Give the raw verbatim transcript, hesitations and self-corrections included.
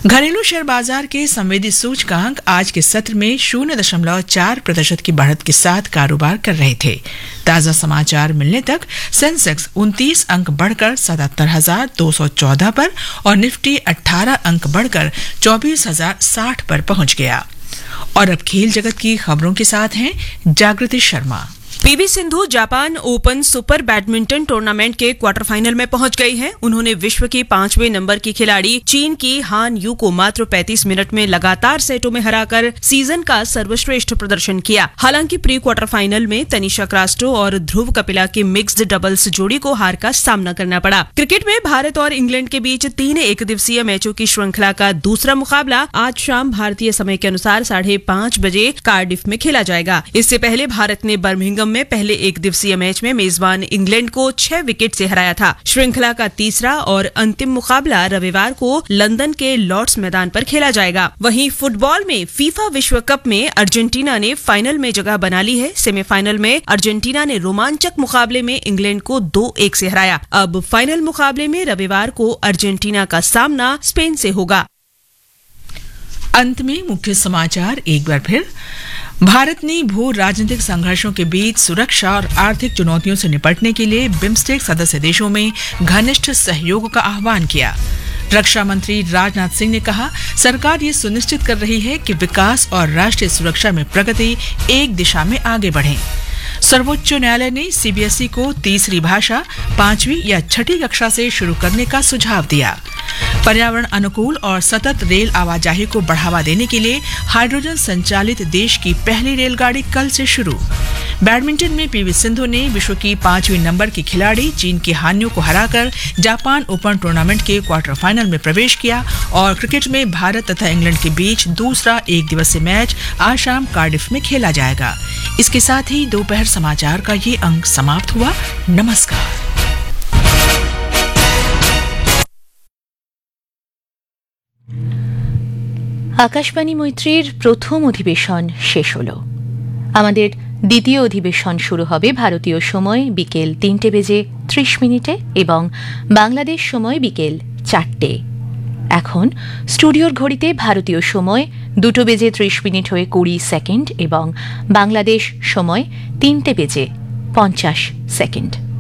घरेलू शेयर बाजार के संवेदी सूचकांक आज के सत्र में शून्य दशमलव चार प्रतिशत की बढ़त के साथ कारोबार कर रहे थे। ताजा समाचार मिलने तक सेंसेक्स उनतीस अंक बढ़कर सतहत्तर हजार दो सौ चौदह पर और निफ्टी अठारह अंक बढ़कर चौबीस हजार साठ पर पहुंच गया। और अब खेल जगत की खबरों के साथ हैं जागृति Sharma. PV Sindhu Japan open super badminton tournament के क्वार्टर फाइनल में पहुंच गई हैं। उन्होंने विश्व की पांचवें नंबर की खिलाड़ी चीन की हान यू को मात्र पैंतीस मिनट में लगातार सेटों में हराकर सीजन का सर्वश्रेष्ठ प्रदर्शन किया। हालांकि प्री क्वार्टर फाइनल में तनिषा क्रास्टो और ध्रुव कपिला की मिक्स्ड डबल्स जोड़ी को हार का सामना करना पड़ा। क्रिकेट में भारत और इंग्लैंड के बीच तीन एक दिवसीय मैचों की श्रृंखला का दूसरा मुकाबला आज शाम भारतीय समय के अनुसार साढ़े पांच बजे कार्डिफ में खेला जाएगा। इससे पहले भारत ने बर्मिंघम में पहले एक दिवसीय मैच में मेजबान इंग्लैंड को छह विकेट से हराया था। श्रृंखला का तीसरा और अंतिम मुकाबला रविवार को लंदन के लॉर्ड्स मैदान पर खेला जाएगा। वहीं फुटबॉल में फीफा विश्व कप में अर्जेंटीना ने फाइनल में जगह बना ली है। सेमीफाइनल में अर्जेंटीना ने रोमांचक मुकाबले में इंग्लैंड को दो एक से हराया। अब फाइनल मुकाबले में रविवार को अर्जेंटीना का सामना स्पेन से होगा। अंत में मुख्य समाचार एक बार फिर। भारत ने भू राजनीतिक संघर्षों के बीच सुरक्षा और आर्थिक चुनौतियों से निपटने के लिए बिम्स्टेक सदस्य देशों में घनिष्ठ सहयोग का आह्वान किया। रक्षा मंत्री राजनाथ सिंह ने कहा, सरकार ये सुनिश्चित कर रही है कि विकास और राष्ट्रीय सुरक्षा में प्रगति एक दिशा में आगे बढ़े। सर्वोच्च न्यायालय ने सीबीएसई को तीसरी भाषा पांचवी या छठी कक्षा से शुरू करने का सुझाव दिया। पर्यावरण अनुकूल और सतत रेल आवाजाही को बढ़ावा देने के लिए हाइड्रोजन संचालित देश की पहली रेलगाड़ी कल से शुरू। बैडमिंटन में पीवी सिंधु ने विश्व की पांचवीं नंबर की खिलाड़ी चीन की हान यू को हराकर जापान ओपन टूर्नामेंट के क्वार्टर फाइनल में प्रवेश किया। और क्रिकेट में भारत तथा इंग्लैंड के बीच दूसरा एक दिवसीय मैच आज शाम कार्डिफ में खेला जाएगा। इसके साथ ही दोपहर समाचार का ये अंक समाप्त हुआ। नमस्कार। আকাশবাণী মৈত্রীর প্রথম অধিবেশন শেষ হলো। আমাদের দ্বিতীয় অধিবেশন শুরু হবে ভারতীয় সময় বিকেল তিনটে বেজে ত্রিশ মিনিটে এবং বাংলাদেশ সময় বিকেল চারটে। এখন স্টুডিওর ঘড়িতে ভারতীয় সময় দুটো বেজে ত্রিশ মিনিট হয়ে কুড়ি সেকেন্ড এবং বাংলাদেশ সময় তিনটে বেজে পঞ্চাশ সেকেন্ড।